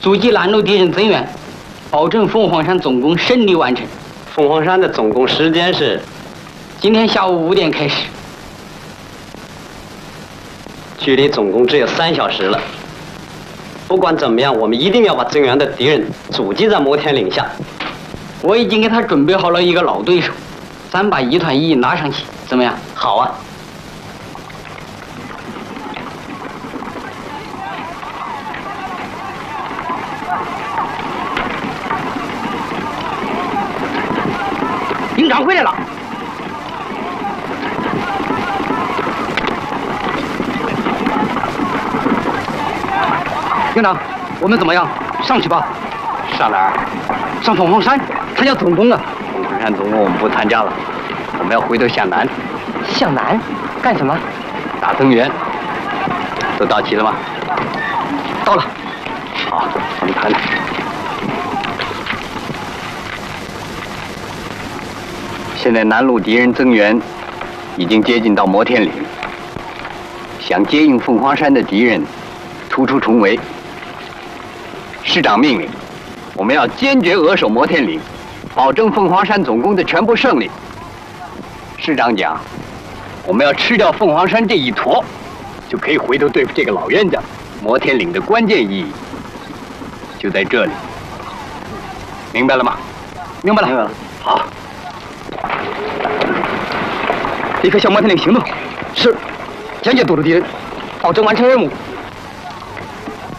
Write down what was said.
阻击拦路敌人增援，保证凤凰山总攻顺利完成。 凤凰山的总攻时间是今天下午5点开始， 距离总攻只有3小时了。不管怎么样，我们一定要把增援的敌人阻击在摩天岭下。 我已经给他准备好了一个老对手，咱把1团1拿上去，怎么样？ 好啊。 营长回来了。营长，我们怎么样？上去吧。 上哪儿？ 上凤凰山，他要总攻啊。 凤凰山总攻我们不参加了，我们要回头向南。 向南？干什么？ 打增援。都到齐了吗？ 到了。 好，我们看看。现在南路敌人增援已经接近到摩天岭，想接应凤凰山的敌人突出重围。师长命令，我们要坚决扼守摩天岭，保证凤凰山总攻的全部胜利。师长讲，我们要吃掉凤凰山这一坨，就可以回头对付这个老冤家。摩天岭的关键意义就在这里，明白了吗？ 明白了。明白了。 好。 立刻向摩天岭行动。是，坚决堵住敌人，保证完成任务。